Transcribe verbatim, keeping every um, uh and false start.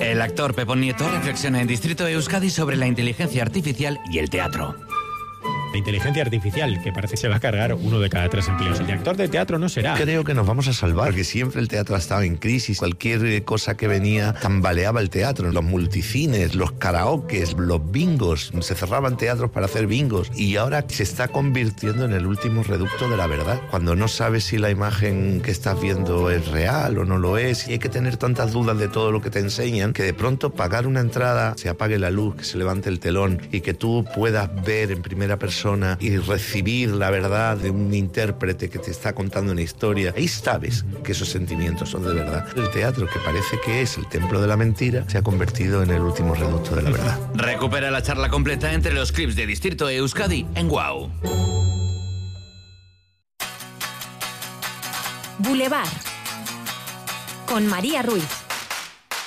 El actor Pepón Nieto reflexiona en Distrito Euskadi sobre la inteligencia artificial y el teatro. La inteligencia artificial, que parece que se va a cargar uno de cada tres empleos. El director de teatro no será. Creo que nos vamos a salvar, porque siempre el teatro ha estado en crisis. Cualquier cosa que venía tambaleaba el teatro. Los multicines, los karaokes, los bingos. Se cerraban teatros para hacer bingos. Y ahora se está convirtiendo en el último reducto de la verdad. Cuando no sabes si la imagen que estás viendo es real o no lo es. Y hay que tener tantas dudas de todo lo que te enseñan, que de pronto pagar una entrada, se apague la luz, que se levante el telón y que tú puedas ver en primera persona y recibir la verdad de un intérprete que te está contando una historia. Ahí sabes que esos sentimientos son de verdad. El teatro, que parece que es el templo de la mentira, se ha convertido en el último reducto de la verdad. Recupera la charla completa entre los clips de Distrito Euskadi en Guau. Boulevard con María Ruiz.